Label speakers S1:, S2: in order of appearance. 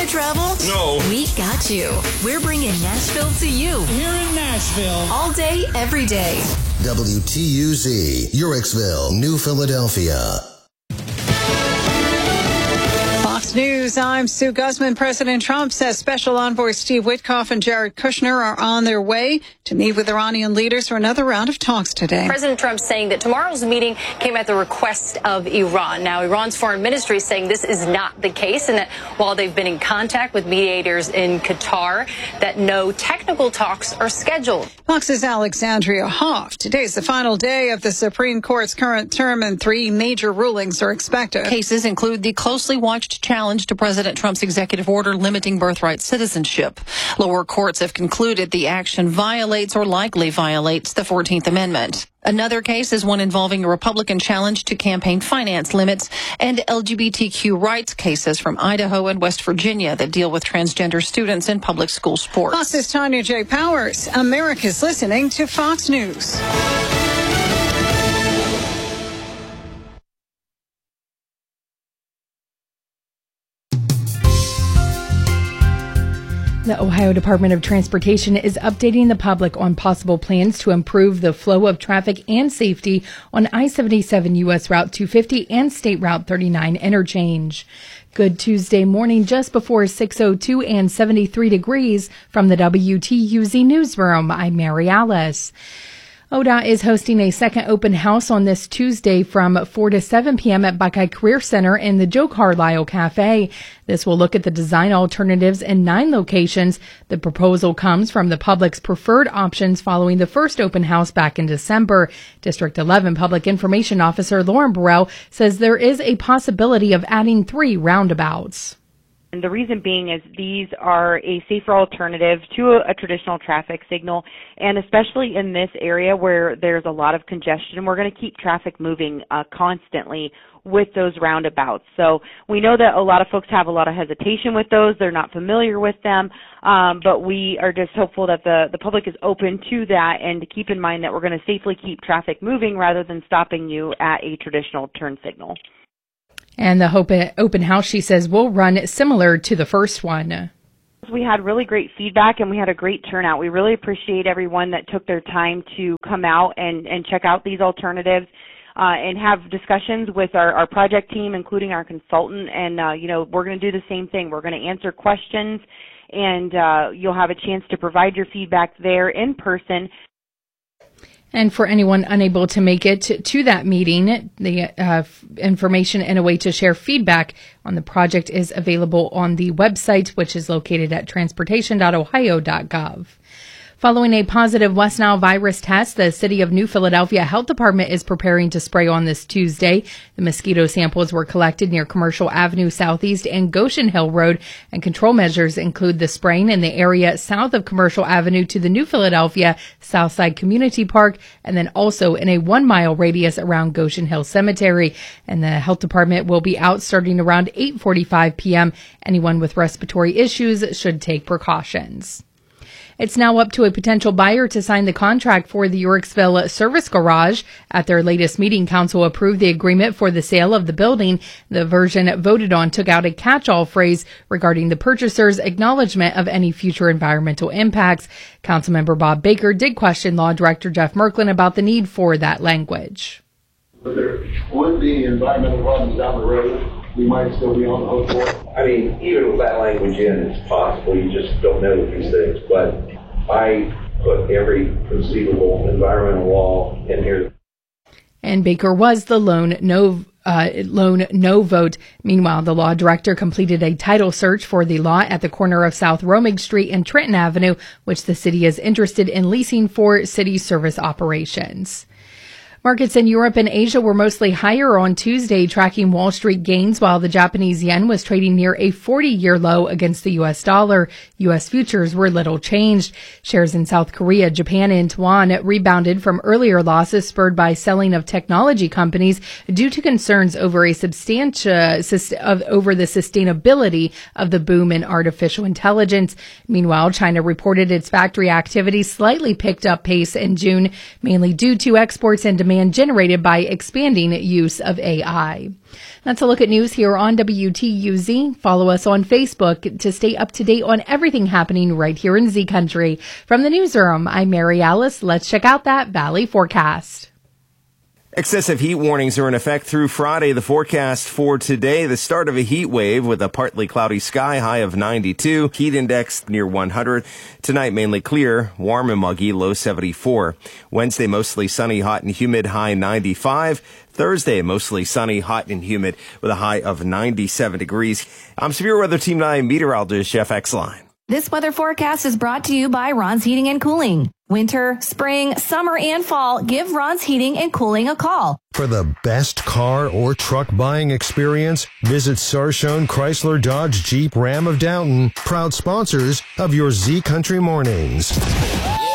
S1: to travel?
S2: No.
S1: We got you. We're bringing Nashville to you.
S3: Here in Nashville.
S1: All day, every day.
S4: WTUZ, Eurexville, New Philadelphia.
S5: Fox News, I'm Sue Guzman. President Trump says Special Envoy Steve Witkoff and Jared Kushner are on their way to meet with Iranian leaders for another round of talks today.
S6: President Trump saying that tomorrow's meeting came at the request of Iran. Now, Iran's foreign ministry is saying this is not the case, and that while they've been in contact with mediators in Qatar, that no technical talks are scheduled.
S5: Fox's Alexandria Hoff. Today's the final day of the Supreme Court's current term, and 3 major rulings are expected.
S7: Cases include the closely watched challenge to President Trump's executive order limiting birthright citizenship. Lower courts have concluded the action violates or likely violates the 14th Amendment. Another case is one involving a Republican challenge to campaign finance limits and LGBTQ rights cases from Idaho and West Virginia that deal with transgender students in public school sports.
S5: Fox's Tanya J. Powers. America's listening to Fox News.
S8: The Ohio Department of Transportation is updating the public on possible plans to improve the flow of traffic and safety on I-77 U.S. Route 250 and State Route 39 interchange. Good Tuesday morning, just before 6:02 and 73 degrees from the WTUZ newsroom. I'm Mary Alice. ODOT is hosting a second open house on this Tuesday from 4 to 7 p.m. at Buckeye Career Center in the Joe Carlisle Cafe. This will look at the design alternatives in 9 locations. The proposal comes from the public's preferred options following the first open house back in December. District 11 Public Information Officer Lauren Burrell says there is a possibility of adding 3 roundabouts.
S9: And the reason being is these are a safer alternative to a traditional traffic signal, and especially in this area where there's a lot of congestion, we're going to keep traffic moving constantly with those roundabouts. So we know that a lot of folks have a lot of hesitation with those. They're not familiar with them, but we are just hopeful that the public is open to that and to keep in mind that we're going to safely keep traffic moving rather than stopping you at a traditional turn signal.
S8: And the open house, she says, will run similar to the first one.
S9: We had really great feedback and we had a great turnout. We really appreciate everyone that took their time to come out and check out these alternatives and have discussions with our project team, including our consultant. And, we're going to do the same thing. We're going to answer questions, and you'll have a chance to provide your feedback there in person.
S8: And for anyone unable to make it to that meeting, the information and a way to share feedback on the project is available on the website, which is located at transportation.ohio.gov. Following a positive West Nile virus test, the City of New Philadelphia Health Department is preparing to spray on this Tuesday. The mosquito samples were collected near Commercial Avenue Southeast and Goshen Hill Road, and control measures include the spraying in the area south of Commercial Avenue to the New Philadelphia Southside Community Park, and then also in a 1-mile radius around Goshen Hill Cemetery. And the Health Department will be out starting around 8:45 p.m. Anyone with respiratory issues should take precautions. It's now up to a potential buyer to sign the contract for the Eurexville Service Garage. At their latest meeting, council approved the agreement for the sale of the building. The version voted on took out a catch-all phrase regarding the purchaser's acknowledgement of any future environmental impacts. Councilmember Bob Baker did question Law Director Jeff Merklin about the need for that language.
S10: But there would be environmental problems down the road. We might still be on the hook for it.
S11: I mean, even with that language in, it's possible. You just don't know these things. But I put every conceivable environmental law in here.
S8: And Baker was the lone no vote. Meanwhile, the law director completed a title search for the lot at the corner of South Romig Street and Trenton Avenue, which the city is interested in leasing for city service operations. Markets in Europe and Asia were mostly higher on Tuesday, tracking Wall Street gains, while the Japanese yen was trading near a 40-year low against the U.S. dollar. U.S. futures were little changed. Shares in South Korea, Japan, and Taiwan rebounded from earlier losses spurred by selling of technology companies due to concerns over the sustainability of the boom in artificial intelligence. Meanwhile, China reported its factory activity slightly picked up pace in June, mainly due to exports and demand demand generated by expanding use of AI. That's a look at news here on WTUZ. Follow us on Facebook to stay up to date on everything happening right here in Z Country. From the newsroom, I'm Mary Alice. Let's check out that Valley forecast.
S2: Excessive heat warnings are in effect through Friday. The forecast for today, the start of a heat wave with a partly cloudy sky, high of 92, heat index near 100. Tonight, mainly clear, warm and muggy, low 74. Wednesday, mostly sunny, hot and humid, high 95. Thursday, mostly sunny, hot and humid with a high of 97 degrees. I'm Severe Weather Team 9 meteorologist Jeff Exline.
S1: This weather forecast is brought to you by Ron's Heating and Cooling. Winter, spring, summer, and fall, give Ron's Heating and Cooling a call.
S3: For the best car or truck buying experience, visit Sarshone Chrysler Dodge Jeep Ram of Downton, proud sponsors of your Z Country Mornings.